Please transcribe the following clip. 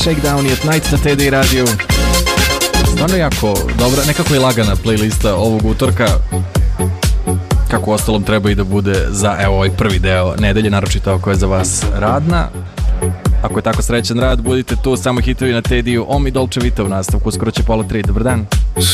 Shakedown i At Night na TD radiju. Stvarno jako dobra, nekako i lagana playlista ovog utorka, kako ostalom treba i da bude za evo ovaj prvi deo nedelje, naročito ako je za vas radna. Ako je tako srećan rad, budite tu, samo hitovi na TD-u. Omi Dolce Vita u nastavku, skoro će pola 3. Dobar dan.